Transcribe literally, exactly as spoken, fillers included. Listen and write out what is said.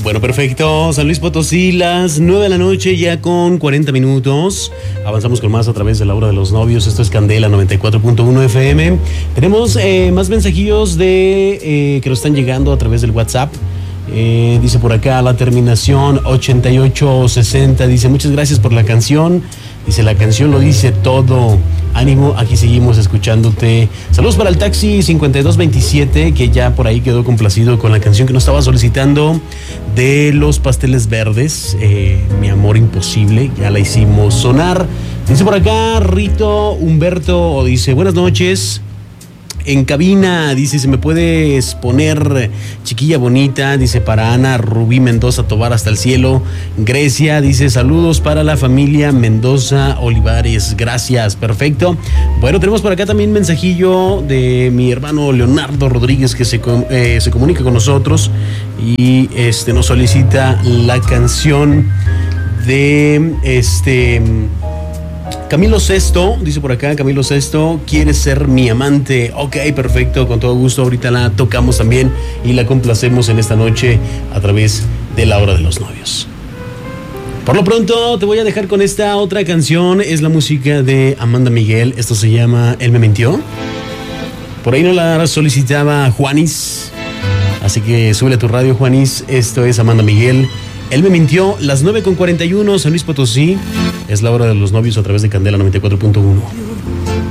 Bueno, perfecto. San Luis Potosí, las nueve de la noche, ya con cuarenta minutos. Avanzamos con más a través de la hora de los novios. Esto es Candela noventa y cuatro punto uno F M. Tenemos eh, más mensajillos de eh, que nos están llegando a través del WhatsApp. Eh, dice por acá la terminación ochenta y ocho sesenta. Dice, muchas gracias por la canción. Dice, la canción lo dice todo. Ánimo, aquí seguimos escuchándote. Saludos para el taxi cincuenta y dos veintisiete, que ya por ahí quedó complacido con la canción que nos estaba solicitando de Los Pasteles Verdes, eh, Mi Amor Imposible. Ya la hicimos sonar. Dice por acá Rito Humberto, dice, buenas noches. En cabina, dice, ¿se me puedes poner Chiquilla Bonita? Dice, para Ana Rubí Mendoza Tobar hasta el cielo. Grecia, dice, saludos para la familia Mendoza Olivares. Gracias, perfecto. Bueno, tenemos por acá también mensajillo de mi hermano Leonardo Rodríguez, que se, eh, se comunica con nosotros y este, nos solicita la canción de este... Camilo Sesto, dice por acá, Camilo Sesto, ¿quieres ser mi amante? Ok, perfecto, con todo gusto, ahorita la tocamos también y la complacemos en esta noche a través de la hora de los novios. Por lo pronto, te voy a dejar con esta otra canción, es la música de Amanda Miguel, esto se llama Él me mintió. Por ahí no la solicitaba Juanis, así que súbele a tu radio, Juanis, esto es Amanda Miguel. Él me mintió, las nueve con cuarenta y uno, San Luis Potosí. Es la hora de los novios a través de Candela noventa y cuatro punto uno.